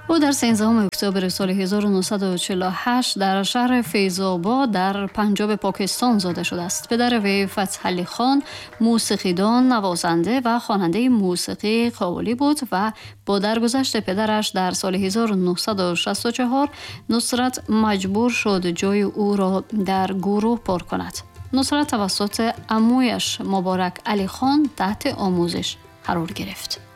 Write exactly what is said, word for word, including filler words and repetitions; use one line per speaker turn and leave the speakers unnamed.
او در سیزدهم اکتبر سال هزار و نهصد و چهل و هشت در شهر فیض‌آباد در پنجاب پاکستان زاده شده است. پدر وی فتح علی خان موسیقیدان، نوازنده و خواننده موسیقی قوالی بود و با درگذشت پدرش در سال هزار و نهصد و شصت و چهار نصرت مجبور شد جای او را در گروه پر کند. نصرت توسط عمویش مبارک علی خان تحت آموزش قرار گرفت.